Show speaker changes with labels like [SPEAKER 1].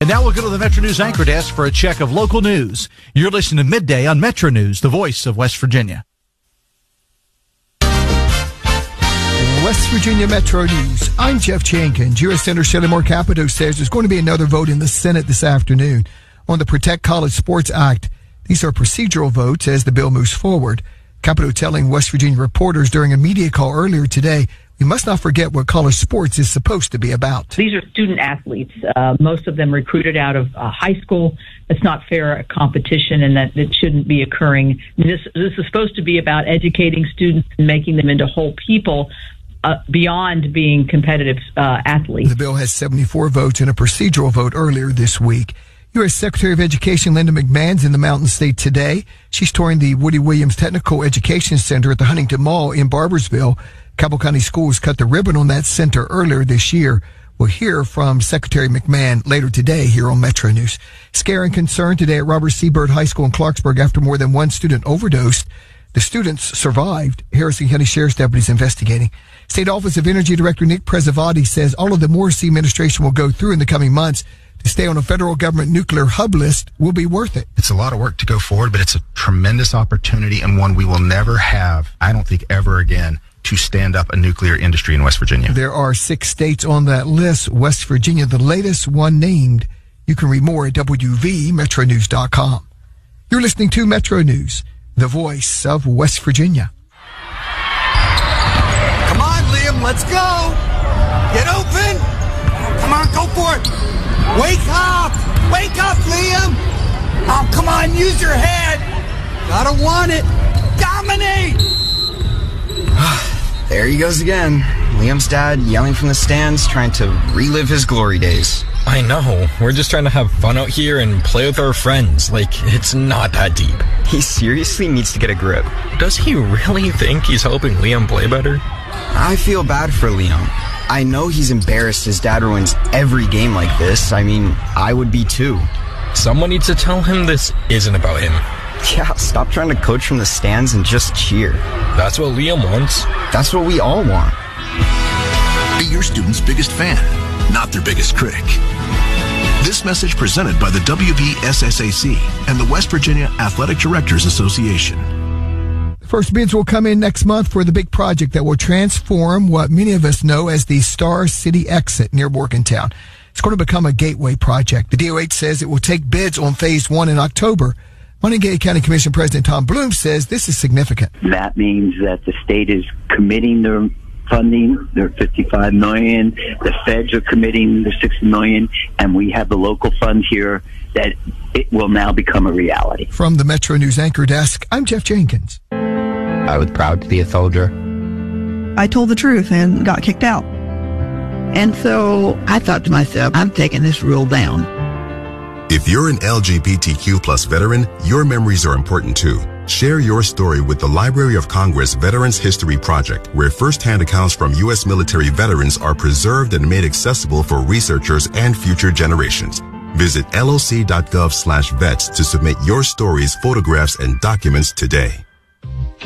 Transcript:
[SPEAKER 1] And now we'll go to the Metro News Anchor Desk for a check of local news. You're listening to Midday on Metro News, the voice of West Virginia.
[SPEAKER 2] West Virginia Metro News. I'm Jeff Jenkins. U.S. Senator Shelley Moore Capito says there's going to be another vote in the Senate this afternoon on the Protect College Sports Act. These are procedural votes as the bill moves forward. Capito telling West Virginia reporters during a media call earlier today, we must not forget what college sports is supposed to be about.
[SPEAKER 3] These are student athletes, most of them recruited out of high school. It's not fair competition, and that it shouldn't be occurring. This is supposed to be about educating students and making them into whole people beyond being competitive athletes.
[SPEAKER 2] The bill has 74 votes in a procedural vote earlier this week. U.S. Secretary of Education Linda McMahon's in the Mountain State today. She's touring the Woody Williams Technical Education Center at the Huntington Mall in Barboursville. Cabell County Schools cut the ribbon on that center earlier this year. We'll hear from Secretary McMahon later today here on Metro News. Scare and concern today at Robert C. Byrd High School in Clarksburg after more than one student overdosed. The students survived. Harrison County Sheriff's deputies investigating. State Office of Energy Director Nick Prezavati says all of the Morrissey administration will go through in the coming months to stay on a federal government nuclear hub list will be worth it.
[SPEAKER 4] It's a lot of work to go forward, but it's a tremendous opportunity and one we will never have, I don't think ever again, to stand up a nuclear industry in West Virginia.
[SPEAKER 2] There are 6 states on that list. West Virginia, the latest one named. You can read more at WVMetroNews.com. You're listening to Metro News, the voice of West Virginia.
[SPEAKER 5] Come on, Liam, let's go. Get open. Come on, go for it. Wake up! Wake up, Liam! Oh, come on, use your head! Gotta want it! Dominate!
[SPEAKER 6] There he goes again. Liam's dad yelling from the stands, trying to relive his glory days.
[SPEAKER 7] I know. We're just trying to have fun out here and play with our friends. Like, it's not that deep.
[SPEAKER 6] He seriously needs to get a grip.
[SPEAKER 7] Does he really think he's helping Liam play better?
[SPEAKER 6] I feel bad for Liam. I know he's embarrassed his dad ruins every game like this. I mean, I would be too.
[SPEAKER 7] Someone needs to tell him this isn't about him.
[SPEAKER 6] Yeah, stop trying to coach from the stands and just cheer.
[SPEAKER 7] That's what Liam wants.
[SPEAKER 6] That's what we all want.
[SPEAKER 8] Be your student's biggest fan, not their biggest critic. This message presented by the WVSSAC and the West Virginia Athletic Directors Association.
[SPEAKER 2] First bids will come in next month for the big project that will transform what many of us know as the Star City exit near Morgantown. It's going to become a gateway project. The DOH says it will take bids on phase 1 in October. Montague County Commission President Tom Bloom says this is significant.
[SPEAKER 9] That means that the state is committing their funding, their $55 million. The feds are committing their $60 million, and we have the local funds here that it will now become a reality.
[SPEAKER 2] From the Metro News Anchor Desk, I'm Jeff Jenkins.
[SPEAKER 6] I was proud to be a soldier.
[SPEAKER 10] I told the truth and got kicked out.
[SPEAKER 11] And so I thought to myself, I'm taking this rule down.
[SPEAKER 12] If you're an LGBTQ plus veteran, your memories are important too. Share your story with the Library of Congress Veterans History Project, where first-hand accounts from U.S. military veterans are preserved and made accessible for researchers and future generations. Visit loc.gov/vets to submit your stories, photographs, and documents today.